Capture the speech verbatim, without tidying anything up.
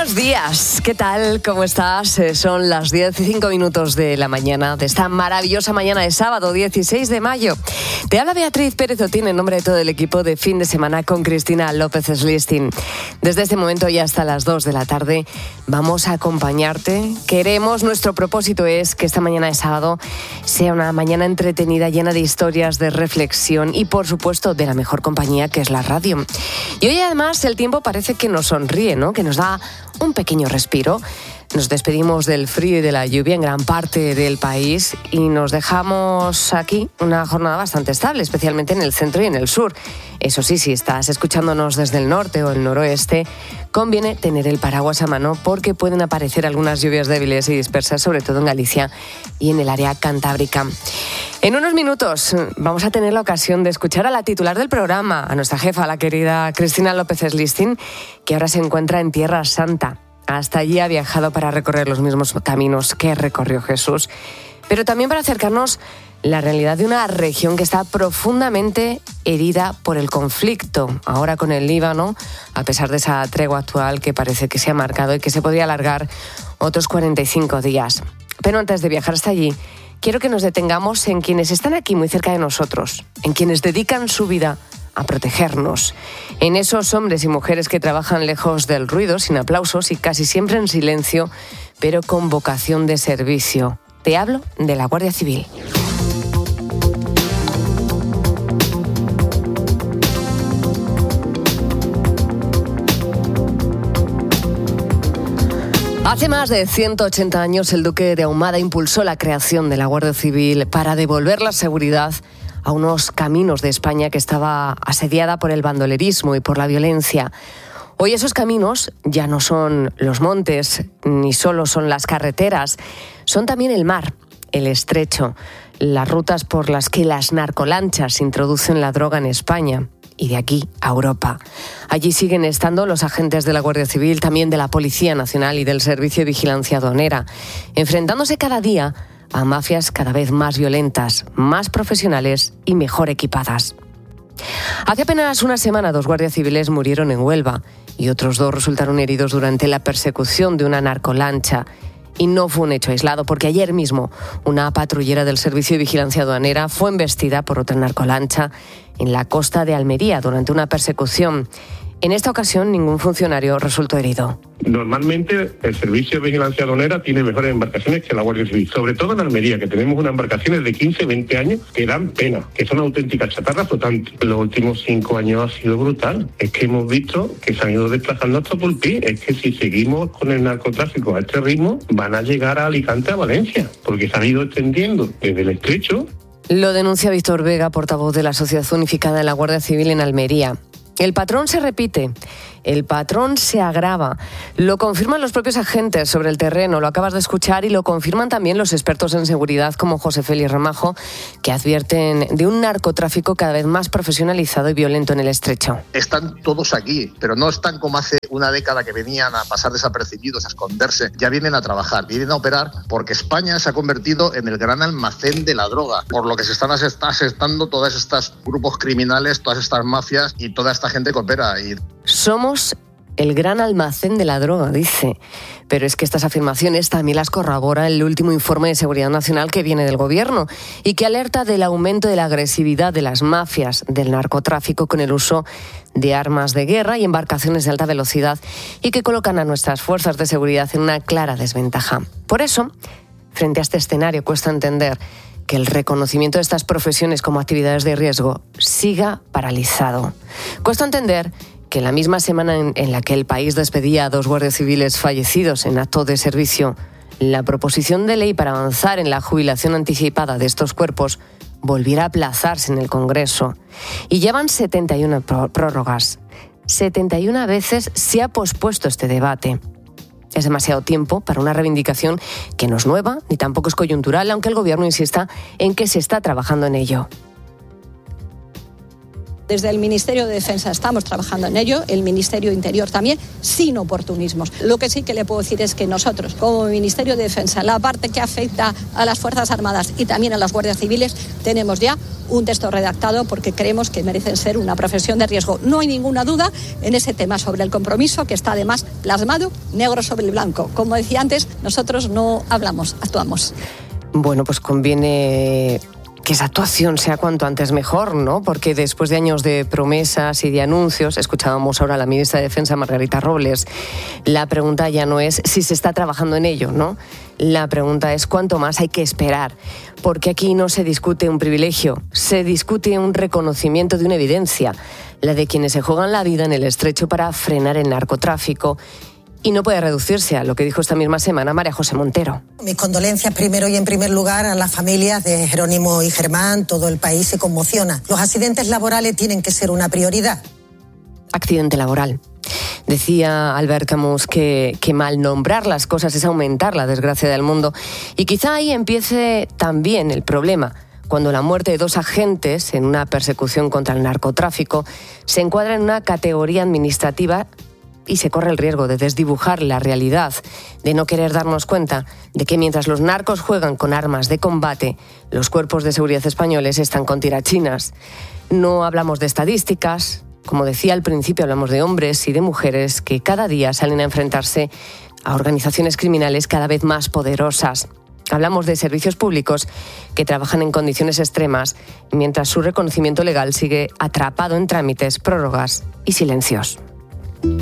Buenos días, ¿qué tal? ¿Cómo estás? Eh, son las diez y cinco minutos de la mañana de esta maravillosa mañana de sábado dieciséis de mayo. Te habla Beatriz Pérez Otín en nombre de todo el equipo de Fin de Semana con Cristina López Slistin. Desde este momento y hasta las dos de la tarde vamos a acompañarte. Queremos, nuestro propósito es que esta mañana de sábado sea una mañana entretenida, llena de historias, de reflexión y por supuesto de la mejor compañía que es la radio. Y hoy además el tiempo parece que nos sonríe, ¿no? Que nos da un pequeño respiro. Nos despedimos del frío y de la lluvia en gran parte del país y nos dejamos aquí una jornada bastante estable, especialmente en el centro y en el sur. Eso sí, si estás escuchándonos desde el norte o el noroeste, conviene tener el paraguas a mano porque pueden aparecer algunas lluvias débiles y dispersas, sobre todo en Galicia y en el área cantábrica. En unos minutos vamos a tener la ocasión de escuchar a la titular del programa, a nuestra jefa, la querida Cristina López Slistin, que ahora se encuentra en Tierra Santa. Hasta allí ha viajado para recorrer los mismos caminos que recorrió Jesús, pero también para acercarnos la realidad de una región que está profundamente herida por el conflicto, ahora con el Líbano, a pesar de esa tregua actual que parece que se ha marcado y que se podría alargar otros cuarenta y cinco días. Pero antes de viajar hasta allí, quiero que nos detengamos en quienes están aquí muy cerca de nosotros, en quienes dedican su vida a protegernos, en esos hombres y mujeres que trabajan lejos del ruido, sin aplausos y casi siempre en silencio, pero con vocación de servicio. Te hablo de la Guardia Civil. Hace más de ciento ochenta años, el duque de Ahumada impulsó la creación de la Guardia Civil para devolver la seguridad a unos caminos de España que estaba asediada por el bandolerismo y por la violencia. Hoy esos caminos ya no son los montes, ni solo son las carreteras, son también el mar, el estrecho, las rutas por las que las narcolanchas introducen la droga en España y de aquí a Europa. Allí siguen estando los agentes de la Guardia Civil, también de la Policía Nacional y del Servicio de Vigilancia Aduanera, enfrentándose cada día a mafias cada vez más violentas, más profesionales y mejor equipadas. Hace apenas una semana, dos guardias civiles murieron en Huelva y otros dos resultaron heridos durante la persecución de una narcolancha. Y no fue un hecho aislado, porque ayer mismo una patrullera del Servicio de Vigilancia Aduanera fue embestida por otra narcolancha en la costa de Almería durante una persecución. En esta ocasión, ningún funcionario resultó herido. Normalmente, el Servicio de Vigilancia Aduanera tiene mejores embarcaciones que la Guardia Civil, sobre todo en Almería, que tenemos unas embarcaciones de quince, veinte años que dan pena, que son auténticas chatarras flotantes. Los últimos cinco años ha sido brutal. Es que hemos visto que se han ido desplazando hasta por pie. Es que si seguimos con el narcotráfico a este ritmo, van a llegar a Alicante, a Valencia, porque se han ido extendiendo desde el estrecho. Lo denuncia Víctor Vega, portavoz de la Sociedad Unificada de la Guardia Civil en Almería. El patrón se repite, el patrón se agrava. Lo confirman los propios agentes sobre el terreno, lo acabas de escuchar, y lo confirman también los expertos en seguridad como José Félix Ramajo, que advierten de un narcotráfico cada vez más profesionalizado y violento en el estrecho. Están todos aquí, pero no están como hace una década que venían a pasar desapercibidos, a esconderse. Ya vienen a trabajar, vienen a operar, porque España se ha convertido en el gran almacén de la droga, por lo que se están asestando todos estos grupos criminales, todas estas mafias y toda esta gente que opera. Y... Somos el gran almacén de la droga, dice. Pero es que estas afirmaciones también las corrobora el último informe de seguridad nacional que viene del gobierno y que alerta del aumento de la agresividad de las mafias del narcotráfico con el uso de armas de guerra y embarcaciones de alta velocidad, y que colocan a nuestras fuerzas de seguridad en una clara desventaja. Por eso, frente a este escenario, cuesta entender que el reconocimiento de estas profesiones como actividades de riesgo siga paralizado. Cuesta entender que la misma semana en, en la que el país despedía a dos guardias civiles fallecidos en acto de servicio, la proposición de ley para avanzar en la jubilación anticipada de estos cuerpos volviera a aplazarse en el Congreso. Y llevan setenta y una prórrogas. setenta y una veces se ha pospuesto este debate. Es demasiado tiempo para una reivindicación que no es nueva ni tampoco es coyuntural, aunque el Gobierno insista en que se está trabajando en ello. Desde el Ministerio de Defensa estamos trabajando en ello, el Ministerio de Interior también, sin oportunismos. Lo que sí que le puedo decir es que nosotros, como Ministerio de Defensa, la parte que afecta a las Fuerzas Armadas y también a las Guardias Civiles, tenemos ya un texto redactado porque creemos que merecen ser una profesión de riesgo. No hay ninguna duda en ese tema sobre el compromiso, que está además plasmado negro sobre blanco. Como decía antes, nosotros no hablamos, actuamos. Bueno, pues conviene que esa actuación sea cuanto antes mejor, ¿no? Porque después de años de promesas y de anuncios, escuchábamos ahora a la ministra de Defensa, Margarita Robles, la pregunta ya no es si se está trabajando en ello, ¿no? La pregunta es cuánto más hay que esperar, porque aquí no se discute un privilegio, se discute un reconocimiento de una evidencia, la de quienes se juegan la vida en el estrecho para frenar el narcotráfico. Y no puede reducirse a lo que dijo esta misma semana María José Montero. Mis condolencias primero y en primer lugar a las familias de Jerónimo y Germán. Todo el país se conmociona. Los accidentes laborales tienen que ser una prioridad. Accidente laboral. Decía Albert Camus que, que mal nombrar las cosas es aumentar la desgracia del mundo. Y quizá ahí empiece también el problema, cuando la muerte de dos agentes en una persecución contra el narcotráfico se encuadra en una categoría administrativa y se corre el riesgo de desdibujar la realidad, de no querer darnos cuenta de que mientras los narcos juegan con armas de combate, los cuerpos de seguridad españoles están con tirachinas. No hablamos de estadísticas, como decía al principio, hablamos de hombres y de mujeres que cada día salen a enfrentarse a organizaciones criminales cada vez más poderosas. Hablamos de servicios públicos que trabajan en condiciones extremas, mientras su reconocimiento legal sigue atrapado en trámites, prórrogas y silencios.